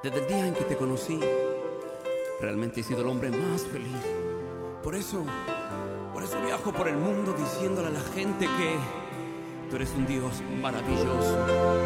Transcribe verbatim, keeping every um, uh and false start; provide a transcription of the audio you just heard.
Desde el día en que te conocí, realmente he sido el hombre más feliz. Por eso, por eso viajo por el mundo diciéndole a la gente que tú eres un Dios maravilloso.